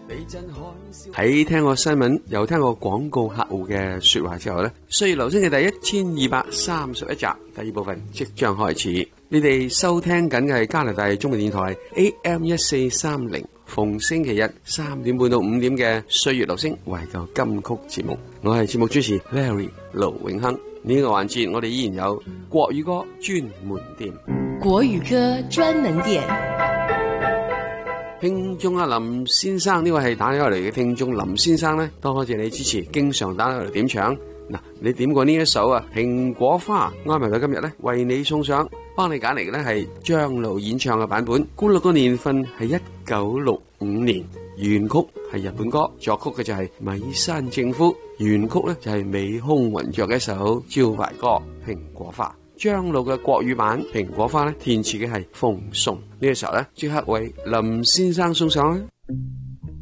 喺聽過新聞又聽過廣告客戶嘅說話之後呢，歲月留聲嘅第1231集第二部分即將開始。你哋收聽緊嘅係加拿大中文電台 AM1430，逢星期日3點半到5點嘅歲月留聲懷舊金曲節目。我係節目主持 Larry 盧永亨。呢個環節我哋依然有國語歌專門店。 國語歌專門店。 聽眾阿林先生，呢位係打電話嚟嘅聽眾林先生呢，多謝你支持，經常打電話嚟點唱。嗱，你點過呢一首啊蘋果花，安排到今日呢，為你送上，幫你揀嚟嘅呢係張露演唱嘅版本，觀錄個年份係1965年，原曲係日本歌，作曲嘅就係米山正夫，原曲呢就係美空雲雀嘅一首招牌歌蘋果花。張露嘅國語版蘋果花呢，填詞嘅係馮崇。呢個時候呢，即刻為林先生送上啦。